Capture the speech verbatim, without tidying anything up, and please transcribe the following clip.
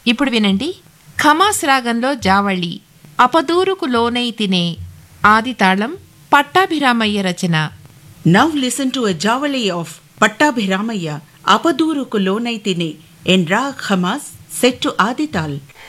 ఇప్పుడు వినండి, ఖమాస్ రాగంలో జావళి అపదూరుకు లోనై తినే ఆది తాళం పట్టాభిరామయ్య రచన. Now listen to a Javali of Pattabhiramaya, Apaduruku Lonaitine, in Rag Hamas, set to Adital.